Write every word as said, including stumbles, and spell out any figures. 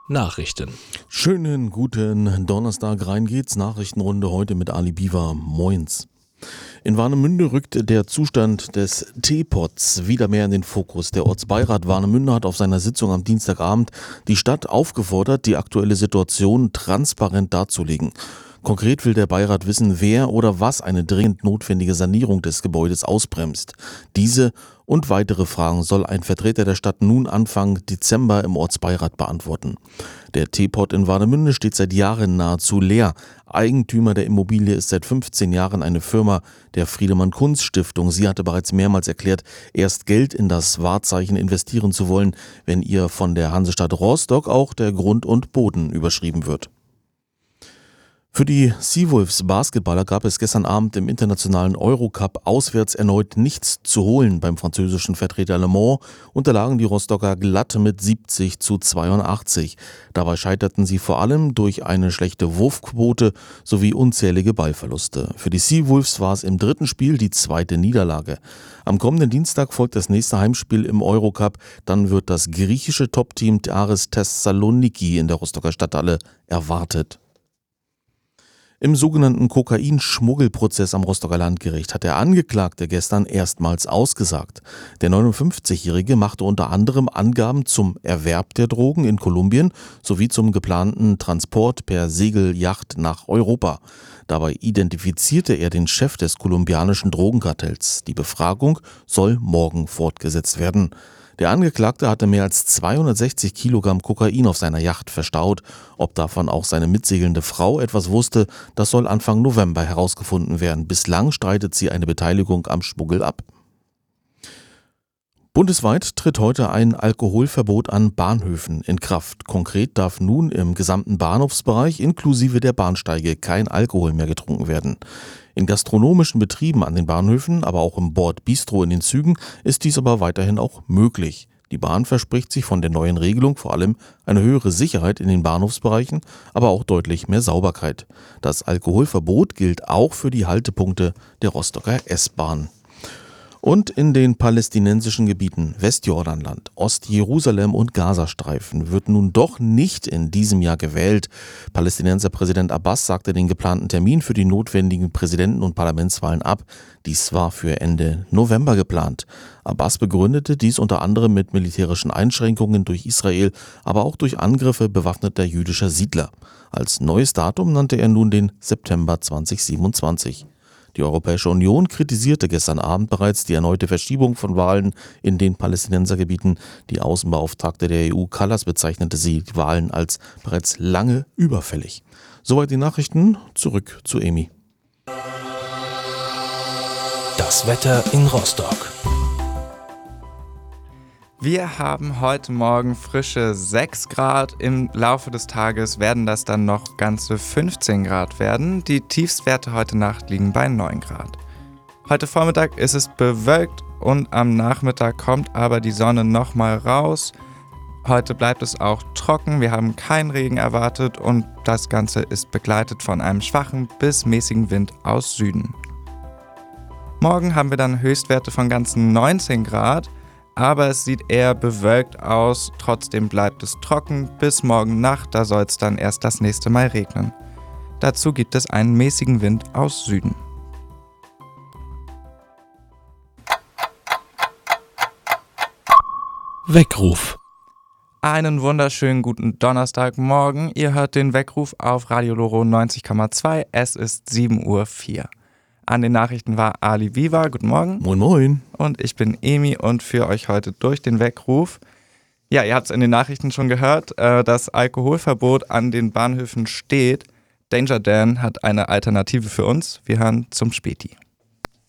Nachrichten. Schönen guten Donnerstag, rein geht's. Nachrichtenrunde heute mit Ali Biwa. Moins. In Warnemünde rückt der Zustand des Teepots wieder mehr in den Fokus. Der Ortsbeirat Warnemünde hat auf seiner Sitzung am Dienstagabend die Stadt aufgefordert, die aktuelle Situation transparent darzulegen. Konkret will der Beirat wissen, wer oder was eine dringend notwendige Sanierung des Gebäudes ausbremst. Diese und weitere Fragen soll ein Vertreter der Stadt nun Anfang Dezember im Ortsbeirat beantworten. Der Teepot in Warnemünde steht seit Jahren nahezu leer. Eigentümer der Immobilie ist seit fünfzehn Jahren eine Firma der Friedemann Kunst Stiftung. Sie hatte bereits mehrmals erklärt, erst Geld in das Wahrzeichen investieren zu wollen, wenn ihr von der Hansestadt Rostock auch der Grund und Boden überschrieben wird. Für die Seawolves Basketballer gab es gestern Abend im internationalen Eurocup auswärts erneut nichts zu holen. Beim französischen Vertreter Le Mans unterlagen die Rostocker glatt mit siebzig zu zweiundachtzig. Dabei scheiterten sie vor allem durch eine schlechte Wurfquote sowie unzählige Ballverluste. Für die Seawolves war es im dritten Spiel die zweite Niederlage. Am kommenden Dienstag folgt das nächste Heimspiel im Eurocup. Dann wird das griechische Top-Team Aris Thessaloniki in der Rostocker Stadthalle erwartet. Im sogenannten Kokainschmuggelprozess am Rostocker Landgericht hat der Angeklagte gestern erstmals ausgesagt. Der neunundfünfzigjährige machte unter anderem Angaben zum Erwerb der Drogen in Kolumbien sowie zum geplanten Transport per Segelyacht nach Europa. Dabei identifizierte er den Chef des kolumbianischen Drogenkartells. Die Befragung soll morgen fortgesetzt werden. Der Angeklagte hatte mehr als zweihundertsechzig Kilogramm Kokain auf seiner Yacht verstaut. Ob davon auch seine mitsegelnde Frau etwas wusste, das soll Anfang November herausgefunden werden. Bislang streitet sie eine Beteiligung am Schmuggel ab. Bundesweit tritt heute ein Alkoholverbot an Bahnhöfen in Kraft. Konkret darf nun im gesamten Bahnhofsbereich inklusive der Bahnsteige kein Alkohol mehr getrunken werden. In gastronomischen Betrieben an den Bahnhöfen, aber auch im Bordbistro in den Zügen ist dies aber weiterhin auch möglich. Die Bahn verspricht sich von der neuen Regelung vor allem eine höhere Sicherheit in den Bahnhofsbereichen, aber auch deutlich mehr Sauberkeit. Das Alkoholverbot gilt auch für die Haltepunkte der Rostocker S-Bahn. Und in den palästinensischen Gebieten Westjordanland, Ostjerusalem und Gazastreifen wird nun doch nicht in diesem Jahr gewählt. Palästinenser Präsident Abbas sagte den geplanten Termin für die notwendigen Präsidenten- und Parlamentswahlen ab. Dies war für Ende November geplant. Abbas begründete dies unter anderem mit militärischen Einschränkungen durch Israel, aber auch durch Angriffe bewaffneter jüdischer Siedler. Als neues Datum nannte er nun den September zweitausendsiebenundzwanzig. Die Europäische Union kritisierte gestern Abend bereits die erneute Verschiebung von Wahlen in den Palästinensergebieten. Die Außenbeauftragte der E U, Kallas, bezeichnete sie die Wahlen als bereits lange überfällig. Soweit die Nachrichten, zurück zu Emi. Das Wetter in Rostock. Wir haben heute Morgen frische sechs Grad. Im Laufe des Tages werden das dann noch ganze fünfzehn Grad werden. Die Tiefstwerte heute Nacht liegen bei neun Grad. Heute Vormittag ist es bewölkt und am Nachmittag kommt aber die Sonne nochmal raus. Heute bleibt es auch trocken, wir haben keinen Regen erwartet und das Ganze ist begleitet von einem schwachen bis mäßigen Wind aus Süden. Morgen haben wir dann Höchstwerte von ganzen neunzehn Grad. Aber es sieht eher bewölkt aus, trotzdem bleibt es trocken. Bis morgen Nacht, da soll es dann erst das nächste Mal regnen. Dazu gibt es einen mäßigen Wind aus Süden. Weckruf. Einen wunderschönen guten Donnerstagmorgen. Ihr hört den Weckruf auf Radio Loro neunzig Komma zwei. Es ist sieben Uhr vier. An den Nachrichten war Ali Biwa, guten Morgen. Moin moin. Und ich bin Emi und führe euch heute durch den Weckruf. Ja, ihr habt es in den Nachrichten schon gehört, äh, das Alkoholverbot an den Bahnhöfen steht. Danger Dan hat eine Alternative für uns. Wir hören zum Späti.